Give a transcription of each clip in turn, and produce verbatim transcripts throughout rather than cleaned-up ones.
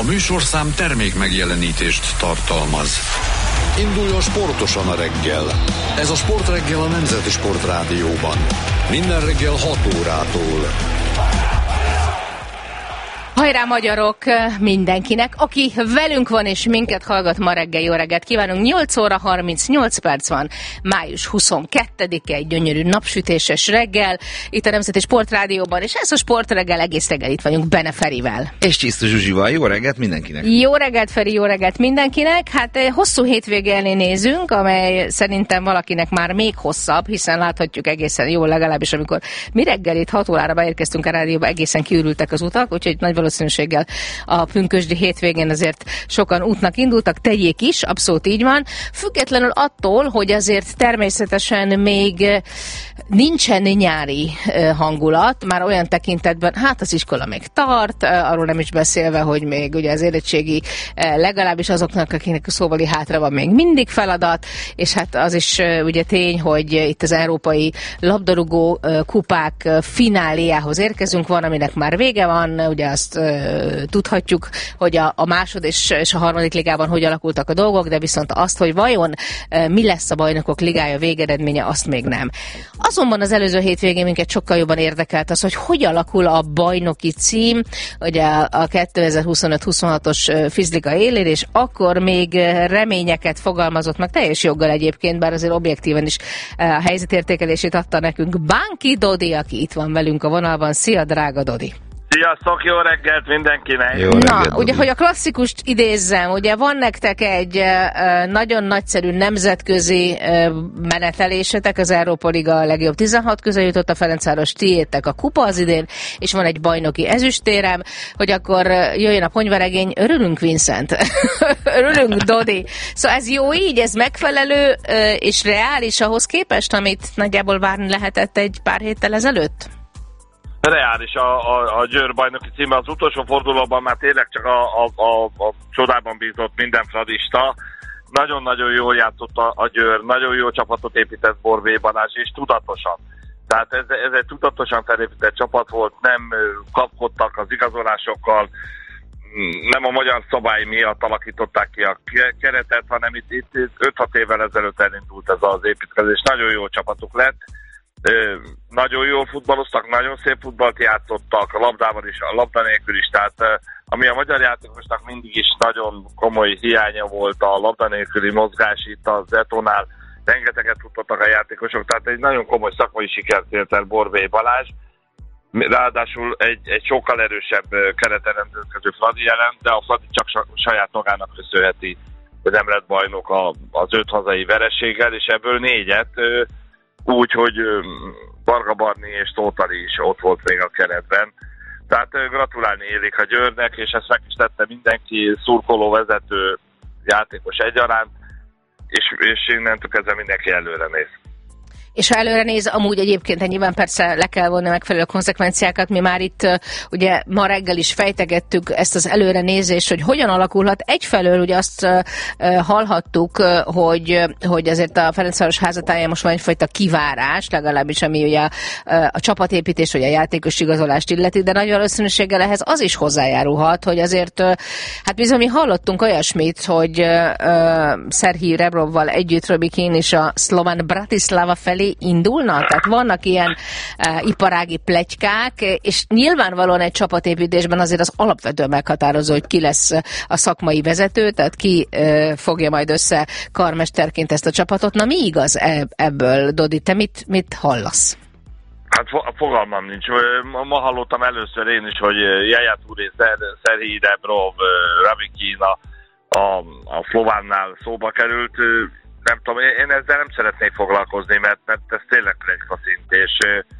A műsorszám termék megjelenítést tartalmaz. Induljon sportosan a reggel. Ez a Sportreggel a Nemzeti Sportrádióban. Minden reggel hat órától. Hajrá magyarok mindenkinek, aki velünk van és minket hallgat ma reggel, jó reggelt kívánunk. nyolc óra harmincnyolc perc van, május huszonkettedike, egy gyönyörű napsütéses reggel, itt a Nemzeti Sportrádióban, és ez a Sportreggel, egész reggel itt vagyunk Bene Ferivel. És Csisztus Zsuzsival, jó reggelt mindenkinek. Jó reggelt Feri, jó reggelt mindenkinek. Hát hosszú hétvége elé nézünk, amely szerintem valakinek már még hosszabb, hiszen láthatjuk egészen jól, legalábbis amikor mi reggel itt hat órára beérkeztünk a rádióba, egészen kiürültek az utak, úgyhogy nagy valószínűséggel a pünkösdi hétvégén azért sokan útnak indultak, tegyék is, abszolút így van. Függetlenül attól, hogy azért természetesen még nincsen nyári hangulat, már olyan tekintetben, hát az iskola még tart, arról nem is beszélve, hogy még ugye az érettségi legalábbis azoknak, akinek a szóvali hátra van, még mindig feladat, és hát az is ugye tény, hogy itt az európai labdarúgó kupák fináléjához érkezünk, van, aminek már vége van, ugye azt uh, tudhatjuk, hogy a, a másod és, és a harmadik ligában hogy alakultak a dolgok, de viszont azt, hogy vajon uh, mi lesz a bajnokok ligája végeredménye, azt még nem. Azonban az előző hétvégén minket sokkal jobban érdekelt az, hogy hogy alakul a bajnoki cím, ugye a kétezer-huszonöt huszonhatos Fizliga élén, és akkor még reményeket fogalmazott meg, teljes joggal egyébként, bár azért objektíven is a helyzetértékelését adta nekünk Bánki Dodi, aki itt van velünk a vonalban. Szia, drága Dodi! Sziasztok, jó reggelt mindenkinek! Jó reggelt, Na, Dodi. ugye, hogy a klasszikust idézzem, ugye van nektek egy uh, nagyon nagyszerű nemzetközi uh, menetelésetek, az Európa Liga a legjobb tizenhat közé jutott, a Ferencváros, tiétek a kupa az idén, és van egy bajnoki ezüstérem, hogy akkor uh, jöjjön a ponyvaregény, örülünk Vincent, örülünk Dodi. Szóval ez jó így, ez megfelelő uh, és reális ahhoz képest, amit nagyjából várni lehetett egy pár héttel ezelőtt? Reális a, a, a Győr bajnoki címe. Az utolsó fordulóban már tényleg csak a, a, a, a csodában bízott minden fradista. Nagyon-nagyon jól játszott a, a Győr, nagyon jó csapatot épített Borbély Balázs, és tudatosan. Tehát ez, ez egy tudatosan felépített csapat volt, nem kapkodtak az igazolásokkal, nem a magyar szabály miatt alakították ki a keretet, hanem itt, itt öt-hat évvel ezelőtt elindult ez az építkezés. Nagyon jó csapatuk lett. Ö, nagyon jól futballoztak, nagyon szép futballt játszottak, a labdával is, a labda nélkül is, tehát ö, ami a magyar játékosnak mindig is nagyon komoly hiánya volt, a labda nélküli mozgás itt az Etonál, rengeteget tudtak a játékosok, tehát egy nagyon komoly szakmai sikert ért el Borbély Balázs, ráadásul egy, egy sokkal erősebb kereten rendelkező Fradi jelen, de a Fradi csak saját magának köszönheti, hogy nem lett bajnok a, az öt hazai vereséggel, és ebből négyet ö, úgy, hogy Varga Barni és Tótali is ott volt még a keretben. Tehát gratulálni élik a Győrnek, és ezt meg is tette mindenki, szurkoló, vezető, játékos egyaránt, és, és innentől kezdve mindenki előre néz. És ha előre néz, amúgy egyébként nyilván persze le kell vonni megfelelő konzekvenciákat. Mi már itt ugye ma reggel is fejtegettük ezt az előre nézést, hogy hogyan alakulhat. Egyfelől ugye azt hallhattuk, hogy, hogy azért a Ferencváros házatáján most van egyfajta kivárás, legalábbis ami ugye a, a csapatépítés, vagy a játékos igazolást illeti, de nagy valószínűséggel ehhez az is hozzájárulhat, hogy azért, hát bizony mi hallottunk olyasmit, hogy uh, Szerhij Rebrovval együtt Robikin és a Szlován Bratislava felé indulna? Tehát vannak ilyen uh, iparági pletykák, és nyilvánvalóan egy csapatépítésben azért az alapvetően meghatározó, hogy ki lesz a szakmai vezető, tehát ki uh, fogja majd össze karmesterként ezt a csapatot. Na mi igaz ebből, Dodi? Te mit, mit hallasz? Hát fogalmam nincs. Ma hallottam először én is, hogy Yaya Touré, Szerhij Rebrov, Robikin a, a, a Szlovánnál szóba került. Nem tudom, én ezzel nem szeretnék foglalkozni, mert, mert ez tényleg pletyka szint, és,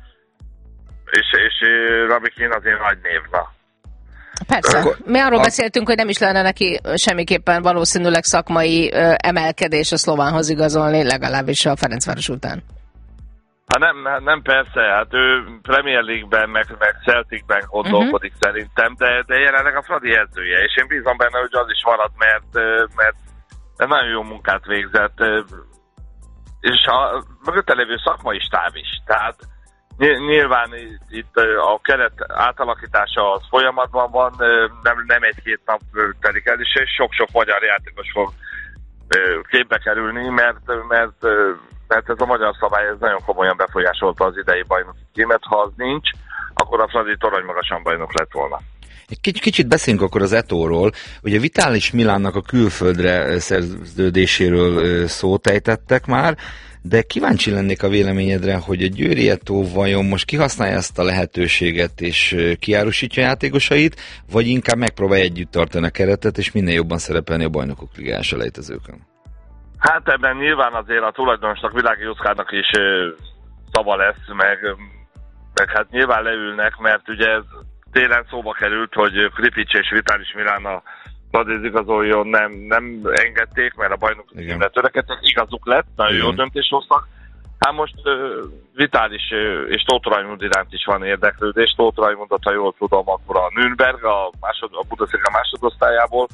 és, és Robikin azért nagy név, na. Persze. Akkor, Mi arról a... beszéltünk, hogy nem is lenne neki semmiképpen valószínűleg szakmai ö, emelkedés a Szlovánhoz igazolni, legalábbis a Ferencváros után. Hát nem, nem persze, hát ő Premier League-ben, meg, meg Celticben gondolkodik uh-huh. szerintem, de, de jelenleg a Fradi edzője, és én bízom benne, hogy az is marad, mert, mert nagyon jó munkát végzett, és a mögötte lévő szakmai stáb is. Tehát Nyilván itt a keret átalakítása az folyamatban van, nem, nem egy-két nap telik el, és sok-sok magyar játékos fog képbe kerülni, mert, mert, mert ez a magyar szabály ez nagyon komolyan befolyásolta az idei bajnoki címet. Ha az nincs, akkor a Fradi torony magasan bajnok lett volna. Egy kicsit beszélünk akkor az Eto'ról. Ugye Vitalis Milánnak a külföldre szerződéséről szót ejtettek már, de kíváncsi lennék a véleményedre, hogy a győri Eto'o vajon most kihasználja ezt a lehetőséget és kiárusítja a játékosait, vagy inkább megpróbálja együtt tartani a keretet, és minél jobban szerepelni a Bajnokok Ligája elejtezőkön? Hát ebben nyilván azért a tulajdonosnak, Világi Józsefnak is szava lesz, meg, meg hát nyilván leülnek, mert ugye ez télen szóba került, hogy Kripics és Vitalis Milán a Fradihoz igazoljon, nem, nem engedték, mert a bajnoki címre törekedtek, igazuk lett, nagyon jó döntés hoztak. Hát most uh, Vitalis uh, és Tóth Raimund iránt is van érdeklődés. Tóth Raimundot, ha jól tudom, akkor a Nürnberg, a, másod, a Bundesliga másodosztályából,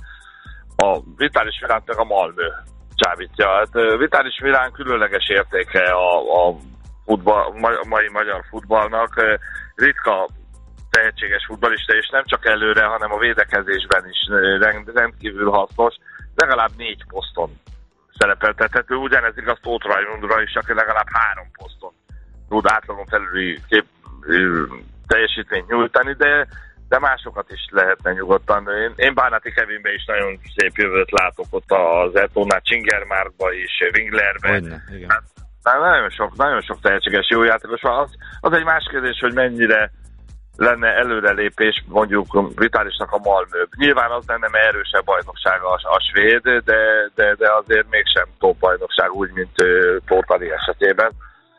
a Vitalis Milánt meg a Malmö csábítja. Hát uh, Vitalis Milán különleges értéke a, a, futball, a mai magyar futballnak. Uh, ritka tehetséges futballista, és nem csak előre, hanem a védekezésben is rendkívül hasznos. Legalább négy poszton szerepeltethető. Ugyanez igaz Tóth Raimundra is, aki legalább három poszton tud átlagon felüli kép, teljesítményt nyújtani, de, de másokat is lehetne nyugodtan. Én, én Bánati Kevinbe is nagyon szép jövőt látok ott az Eto'nál, Csingermárkba is, Winglerbe. Hát, nagyon sok, nagyon sok tehetséges jó játékos van. Az, az egy más kérdés, hogy mennyire lenne előrelépés mondjuk Vitalisnak a Malmö. Nyilván az lenne, mert erősebb bajnokság a, a svéd, de, de, de azért mégsem top bajnokság úgy, mint Tótali esetében.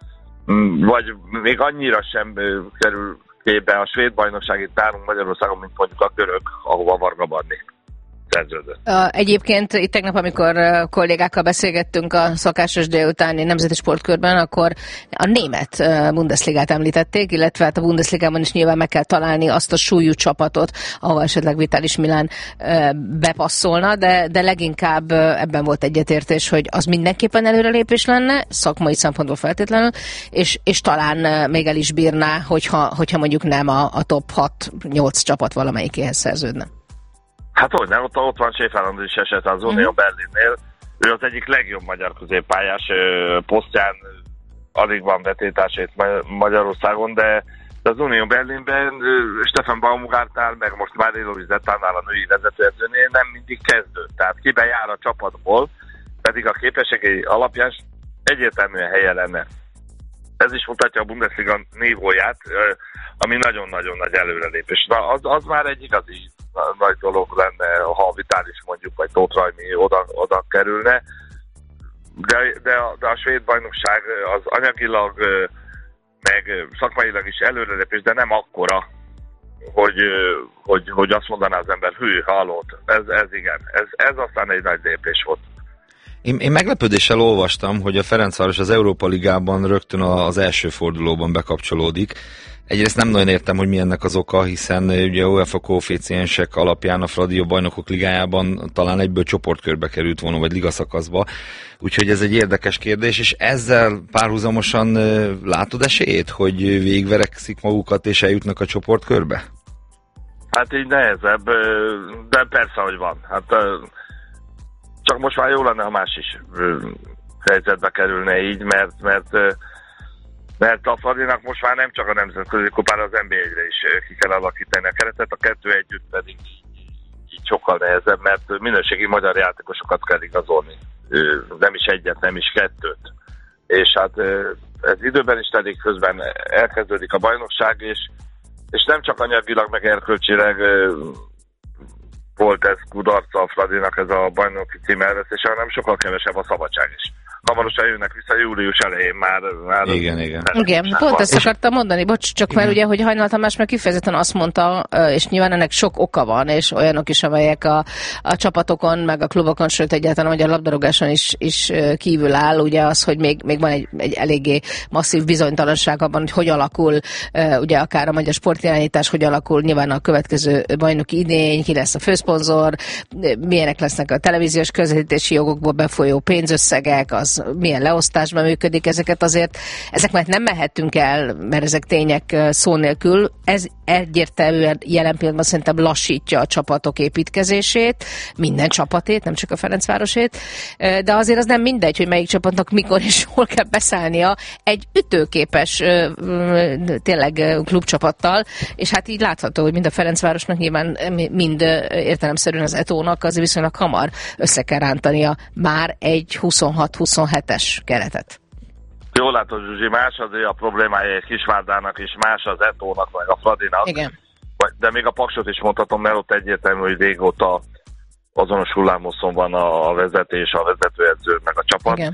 Vagy még annyira sem kerül képbe a svéd bajnokság itt nálunk Magyarországon, mint mondjuk a görög, ahova Varga Barni szerződött. Egyébként itt tegnap, amikor kollégákkal beszélgettünk a szokásos délutáni nemzeti sportkörben, akkor a német Bundesligát említették, illetve hát a Bundesligában is nyilván meg kell találni azt a súlyú csapatot, ahol esetleg Vitalis Milán bepasszolna, de, de leginkább ebben volt egyetértés, hogy az mindenképpen előrelépés lenne, szakmai szempontból feltétlenül, és, és talán még el is bírná, hogyha, hogyha mondjuk nem a, a top hat-nyolc csapat valamelyikéhez szerződne. Hát hogy nem, ott, ott van Schäfer is eset az Unió uh-huh. Berlinnél. Ő az egyik legjobb magyar középpályás posztján, alig van betétásét Magyarországon, de az Unió Berlinben Stefan Baumgartnál, meg most már Lovizettánál a női vezetőedzőnél nem mindig kezdő. Tehát kiben jár a csapatból, pedig a képességei alapján egyértelműen helye lenne. Ez is mutatja a Bundesliga nívóját, ami nagyon-nagyon nagy előrelépés. Na, az, az már egy igazi nagy dolog lenne, ha a Vitalis mondjuk, vagy Tóth Raimi oda, oda kerülne. De, de, a, de a svéd bajnokság az anyagilag, meg szakmailag is előrelépés, de nem akkora, hogy, hogy, hogy azt mondaná az ember, hű, hallott. Ez, ez igen, ez, ez aztán egy nagy lépés volt. Én, én meglepődéssel olvastam, hogy a Ferencváros az Európa Ligában rögtön az első fordulóban bekapcsolódik. Egyrészt nem nagyon értem, hogy mi ennek az oka, hiszen ugye UEFA koeficiensek alapján a Fradi a Bajnokok Ligájában talán egyből csoportkörbe került volna, vagy ligaszakaszba. Úgyhogy ez egy érdekes kérdés, és ezzel párhuzamosan látod esélyét, hogy végigverekszik magukat és eljutnak a csoportkörbe? Hát így nehezebb, de persze, hogy van. Hát csak most már jó lenne, ha más is helyzetbe kerülne így, mert, mert mert a Fradinak most már nem csak a nemzetközi kupára, az en bé egyre is ki kell alakítani a keretet, a kettő együtt pedig így sokkal nehezebb, mert minőségi magyar játékosokat kell igazolni. Nem is egyet, nem is kettőt. És hát ez időben is telik, közben elkezdődik a bajnokság, és, és nem csak anyagilag, meg erkölcsileg volt ez kudarca a Fradinak, ez a bajnoki cím elvesztése, hanem sokkal kevesebb a szabadság is. Hamarosan jönnek vissza július elején már. már igen, igen. Igen, pont ezt akartam mondani, bocs, csak igen. Mert ugye, hogy Hajnal Tamás meg kifejezetten azt mondta, és nyilván ennek sok oka van, és olyanok is, amelyek a, a csapatokon, meg a klubokon, sőt egyáltalán, hogy a labdarúgáson is, is kívül áll, ugye az, hogy még, még van egy, egy eléggé masszív bizonytalanság abban, hogy hogy alakul, ugye akár a magyar sportirányítás, hogy alakul nyilván a következő bajnoki idény, ki lesz a főszponzor, milyenek lesznek a televíziós közvetítési jogokból befolyó pénzösszegek, az az milyen leosztásban működik, ezeket azért, ezek mert nem mehetünk el, mert ezek tények szó nélkül. Ez egyértelműen jelen pillanatban szerintem lassítja a csapatok építkezését, minden csapatét, nem csak a Ferencvárosét, de azért az nem mindegy, hogy melyik csapatnak mikor és hol kell beszállnia egy ütőképes tényleg klubcsapattal, és hát így látható, hogy mind a Ferencvárosnak, nyilván mind értelemszerűen az Etónak az viszonylag hamar össze kell rántania már egy huszonhat huszonhetes keretet. Jól látod, Zsuzsi, más azért a problémája egy Kisvárdának is, más az Etónak, meg a Fradinak. Igen. De még a Paksot is mondhatom, mert ott egyértelmű, hogy régóta azonos hullámoszon van a vezetés, a vezetőedző, meg a csapat. Igen.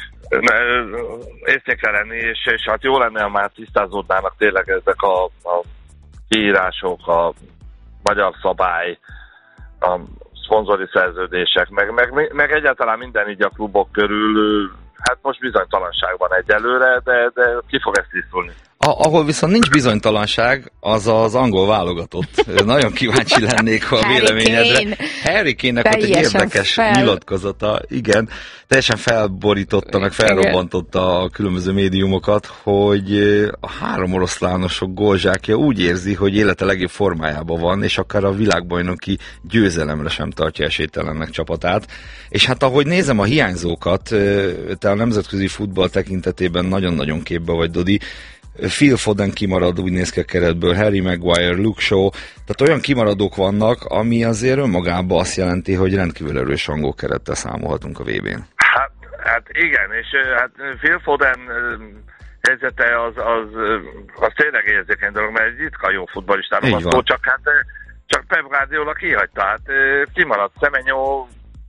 Észnék kell lenni, és, és hát jó lenne, ha már tisztázódnának tényleg ezek a, a kiírások, a magyar szabály, a szponzori szerződések, meg, meg, meg egyáltalán minden így a klubok körül. Hát most bizonytalanság van egyelőre, de, de ki fog ezt tisztulni? A, ahol viszont nincs bizonytalanság, az az angol válogatott. Nagyon kíváncsi lennék a véleményedre. Harry Kane-nek ott egy érdekes fel... nyilatkozata, igen, teljesen felborította, meg felrobbantotta a különböző médiumokat, hogy a három oroszlánosok gólzsákja úgy érzi, hogy élete legjobb formájában van, és akár a világbajnoki győzelemre sem tartja esélytelennek csapatát. És hát ahogy nézem a hiányzókat, te a nemzetközi futball tekintetében nagyon-nagyon képbe vagy, Dodi. Phil Foden kimarad, úgy néz ki a keretből, Harry Maguire, Luke Shaw, tehát olyan kimaradók vannak, ami azért önmagában azt jelenti, hogy rendkívül erős angol kerettel számolhatunk a vé bén. Hát, hát igen, és hát Phil Foden helyzete az, az, az tényleg érzékeny dolog, mert egy ritka jó futballistáról van szó, csak hát csak Pep Guardiola kihagyta, hát kimaradt Semenyo,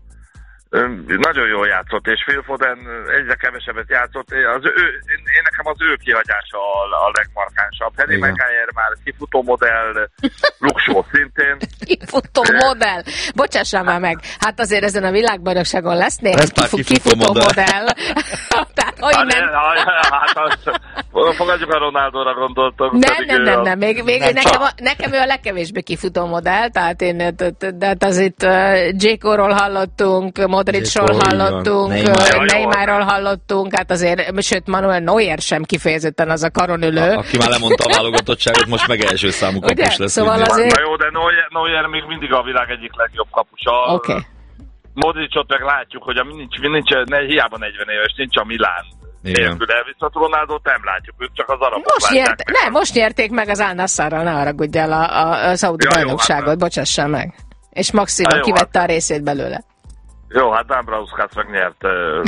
nagyon jól játszott, és Phil Foden egyre kevesebbet játszott. Az ő, én nekem az ő kihagyása a, a legmarkánsabb. Harry Maguire már kifutó modell, Luke Shaw szintén. Kifutó modell? Bocsássál már meg, hát azért ezen a világbajnokságon lesz néhány lesz kifutó, kifutó modell. modell. Tehát, hogy hát, nem... Hát azt, fogadjuk a Ronaldóra gondoltok. Nem, nem, nem, nem, még, még nem nekem, a, nekem ő a legkevésbé kifutó modell, tehát én, de az itt Dzsékóról hallottunk, Modricról hallottunk, Neymarról hallottunk, hát azért, sőt Manuel Neuer sem kifejezetten az a karonülő. A, aki már lemondta a válogatottságot, most meg első számú kapus lesz. Szóval azért... Na jó, de Neuer, Neuer még mindig a világ egyik legjobb kapusa. Oké. Okay. Modricot meg látjuk, hogy a, nincs, nincs, ne, hiába negyven éves, nincs a Milán. Nélkül elviszont Ronaldót nem látjuk, ők csak az arabok most nyert, Nem, most nyerték meg az Al-Nassrral, ne haragudj el a, a, a szaudi ja, bajnokságot, hát, bocsássál meg. És maximum kivette hát, a részét belőle. Jó, hát Dan Brauskás megnyert.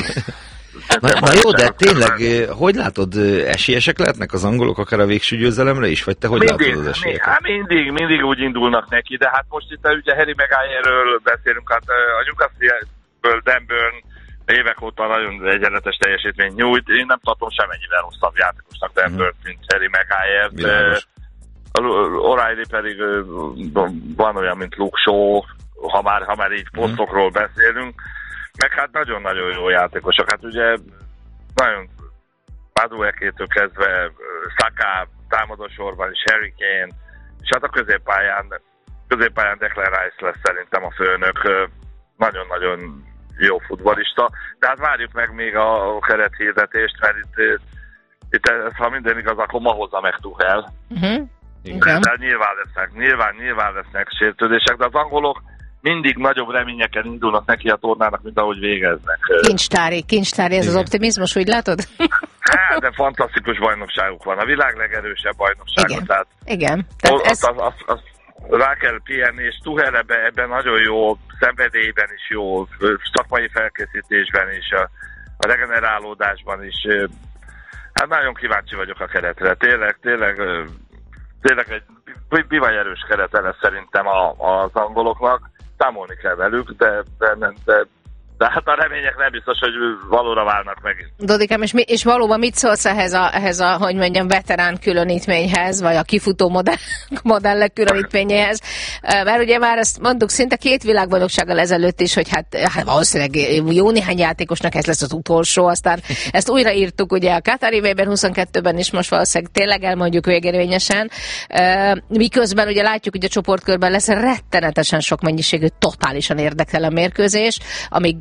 na, na jó, de tényleg, hogy látod, esélyesek lehetnek az angolok akár a végső győzelemre is? Vagy te hogy mindig, látod az esélyeket? Hát mindig, mindig úgy indulnak neki, de hát most itt ugye Harry Maguire-ről beszélünk, hát a Newcastle-ből Denburn évek óta nagyon egyenletes teljesítmény nyújt. Én nem tartom semennyivel rosszabb játékosnak Denburn, hmm. mint Harry Maguire. O'Reilly pedig van olyan, mint Luke Shaw, ha már, ha már így posztokról beszélünk, meg hát nagyon-nagyon jó játékosok. Hát ugye nagyon Maduekétől kezdve Saka támadósorban is, Harry Kane, és hát a középpályán, középpályán Declan Rice lesz szerintem a főnök, nagyon-nagyon jó futballista. De hát várjuk meg még a kerethirdetést, mert itt, itt ha minden igaz, akkor ma hozza meg Tuchel. Uh-huh. De, de nyilván lesznek, nyilván, nyilván lesznek sértődések, de az angolok mindig nagyobb reményekkel indulnak neki a tornának, mint ahogy végeznek. Kincstári, kincstári ez igen. Az optimizmus, úgy látod? Hát, de fantasztikus bajnokságuk van. A világ legerősebb bajnoksága. Igen, tehát igen. Tehát az, ez... az, az, az, rá kell pihenni, és Tuchel ebben, ebben nagyon jó, szenvedélyben is jó, szakmai felkészítésben is, a, a regenerálódásban is. Hát nagyon kíváncsi vagyok a keretre. Tényleg, tényleg, tényleg egy bivaj erős kerete lesz szerintem a, az angoloknak. Számolni kell velük, de, de, de, de hát a remények nem biztos, hogy valóra válnak megint. Dodikám, és, mi, és valóban mit szólsz ehhez a, ehhez a, hogy mondjam, veterán különítményhez, vagy a kifutó modell, modellek különítményéhez? Mert ugye már ezt mondtuk szinte két világbajnoksággal ezelőtt is, hogy hát, hát valószínűleg jó néhány játékosnak ez lesz az utolsó, aztán ezt újraírtuk ugye a Katari vé bén huszonkettőben is, most valószínűleg tényleg elmondjuk végérvényesen. Miközben ugye látjuk, hogy a csoportkörben lesz rettenetesen sok mennyiségű, totálisan érdektelen mérkőzés, amíg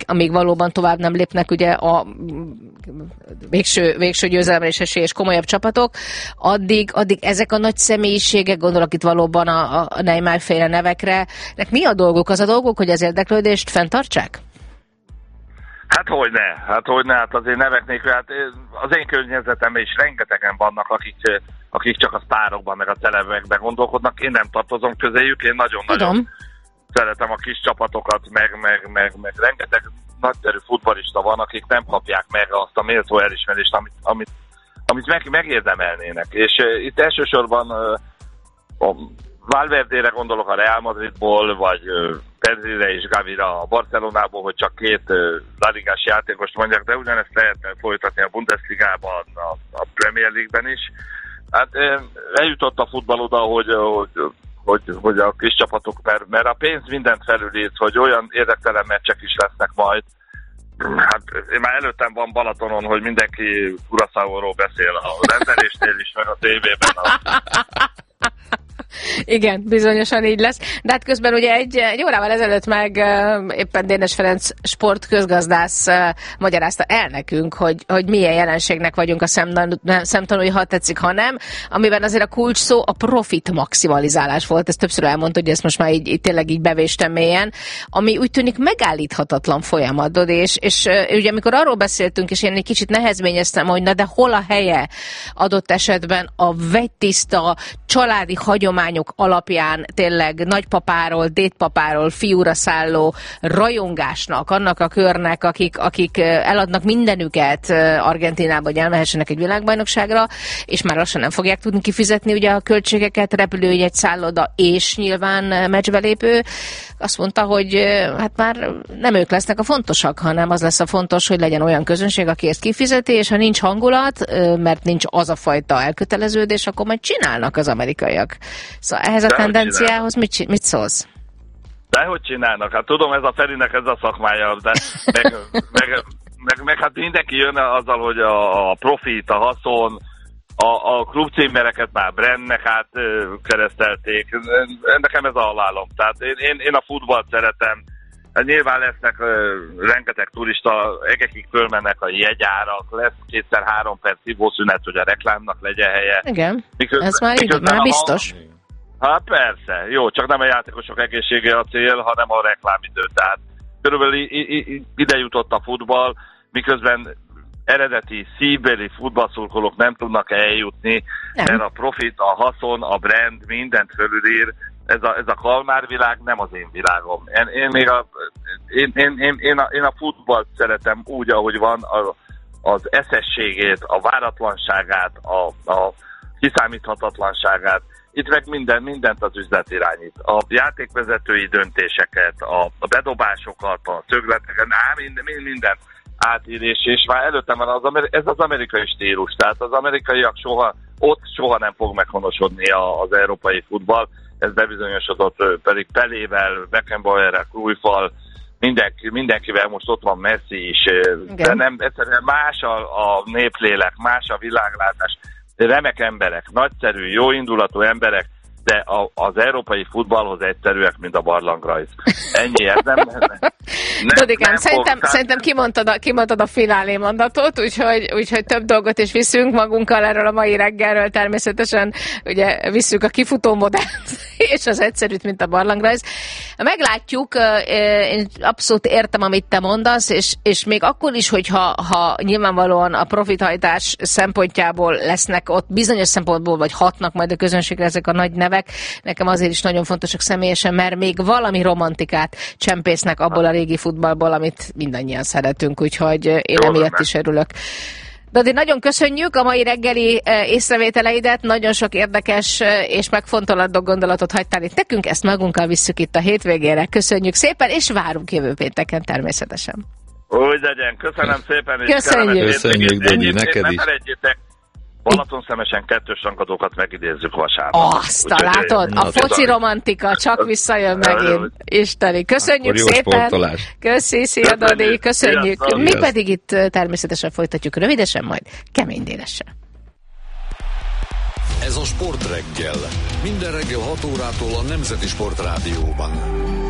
amíg valóban tovább nem lépnek ugye a végső, végső győzelemre és esélyes komolyabb csapatok, addig, addig ezek a nagy személyiségek, gondolok itt valóban a, a Neymar féle nevekre, nek mi a dolguk? Az a dolguk, hogy az érdeklődést fenntartsák? Hát hogyne, hát hogyne, hát azért nevek nélkül, hát az én környezetemben is rengetegen vannak, akik, akik csak a sztárokban, meg a celebekben gondolkodnak, én nem tartozom közéjük, én nagyon-nagyon szeretem a kis csapatokat, meg, meg, meg, meg rengeteg nagyszerű futballista van, akik nem kapják meg azt a méltó elismerést, amit, amit, amit meg, megérdemelnének. És uh, itt elsősorban uh, a Valverdére gondolok a Real Madridból, vagy uh, Pedrire és Gavira a Barcelonából, hogy csak két uh, La Ligás játékost mondják, de ugyanezt lehetne folytatni a Bundesligában, a, a Premier League-ben is. Hát uh, eljutott a futball oda, hogy, hogy Hogy, hogy a kis csapatok, mert, mert a pénz mindent felülít, hogy olyan érdektelen meccsek is lesznek majd. Hát én már előttem van Balatonon, hogy mindenki Curaçaóról beszél a rendelésnél is, meg a tévében. A... Igen, bizonyosan így lesz. De hát közben ugye egy, egy órával ezelőtt meg uh, éppen Dénes Ferenc sportközgazdász uh, magyarázta el nekünk, hogy, hogy milyen jelenségnek vagyunk a szemtanúi, ha tetszik, ha nem, amiben azért a kulcs szó a profit maximalizálás volt. Ezt többször elmondta, hogy ezt most már így, így tényleg így bevéstem mélyen, ami úgy tűnik megállíthatatlan folyamatod, és, és uh, ugye amikor arról beszéltünk, és én egy kicsit nehezményeztem, hogy na de hol a helye adott esetben a vegytiszta családi hagyományok alapján tényleg nagypapáról, dédpapáról, fiúra szálló rajongásnak, annak a körnek, akik, akik eladnak mindenüket Argentinába, hogy elmehessenek egy világbajnokságra, és már lassan nem fogják tudni kifizetni ugye a költségeket, repülőjegy, szálloda és nyilván meccsbelépő. Azt mondta, hogy hát már nem ők lesznek a fontosak, hanem az lesz a fontos, hogy legyen olyan közönség, aki ezt kifizeti, és ha nincs hangulat, mert nincs az a fajta elköteleződés, akkor majd csinálnak az amerikaiak. Szóval ehhez a tendenciához mit, mit szólsz? Dehogy csinálnak? Hát tudom, ez a Ferinek ez a szakmája, de meg, meg, meg, meg hát mindenki jön azzal, hogy a, a profit, a haszon, a, a klubcímereket már brandnek át keresztelték. Nekem ez a halálom. Tehát én, én, én a futballt szeretem. Hát nyilván lesznek uh, rengeteg turista, egekig fölmennek a jegyárak, lesz kétszer-három perc szívószünet, hogy a reklámnak legyen helye. Igen, miközben, ez már így, már biztos. Hát persze, jó, csak nem a játékosok egészsége a cél, hanem a reklámidő. Tehát körülbelül ide jutott a futball, miközben eredeti szívbeli futballszurkolók nem tudnak eljutni, nem. Mert a profit, a haszon, a brand mindent fölülír. Ez a, ez a Kalmár világ nem az én világom. Én, én még a, én, én, én, én, a, én a futballt szeretem úgy, ahogy van, a, az eszességét, a váratlanságát, a, a kiszámíthatatlanságát. Itt meg minden, mindent az üzlet irányít. A játékvezetői döntéseket, a, a bedobásokat, a szögleteket, á, minden, minden átír, és, és már előttem van az, ez az amerikai stílus. Tehát az amerikaiak soha, ott soha nem fog meghonosodni az európai futball. Ez bebizonyosodott, pedig Pelével, Beckenbauerrel, Cruyffal, mindenki, mindenkivel most ott van Messi is, igen. De nem, egyszerűen más a, a néplélek, más a világlátás, remek emberek, nagyszerű, jó indulatú emberek, de a, az európai futballhoz egyszerűek, mint a barlangrajz. Ennyi, ez nem... nem Dodikám, szerintem, fog, szerintem kimondtad, a, kimondtad a finálé mondatot, úgyhogy, úgyhogy több dolgot is viszünk magunkkal erről a mai reggelről, természetesen ugye visszük a kifutó modellt, és az egyszerűt, mint a barlangrajz. Meglátjuk, én abszolút értem, amit te mondasz, és, és még akkor is, hogyha ha nyilvánvalóan a profithajtás szempontjából lesznek ott bizonyos szempontból, vagy hatnak majd a közönségre ezek a nagy nevek, nekem azért is nagyon fontosak személyesen, mert még valami romantikát csempésznek abból a régi futballból, amit mindannyian szeretünk, úgyhogy én emiatt is örülök. Dodi, nagyon köszönjük a mai reggeli észrevételeidet, nagyon sok érdekes és megfontolandó gondolatot hagytál itt nekünk, ezt magunkkal visszük itt a hétvégére. Köszönjük szépen, és várunk jövő pénteken természetesen. Úgy legyen, köszönöm szépen. És köszönjük. Köszönjük, Dodi, neked is. Balatonszemesen kettős rangadókat megidézzük vasárnap. Azt látod, a foci romantika csak visszajön megint. Isteni, köszönjük szépen. Sportolás. Köszi, szia Dodi, köszönjük. Mi pedig itt természetesen folytatjuk rövidesen, majd Kemény Dénessel. Ez a Sportreggel. Minden reggel hat órától a Nemzeti Sportrádióban.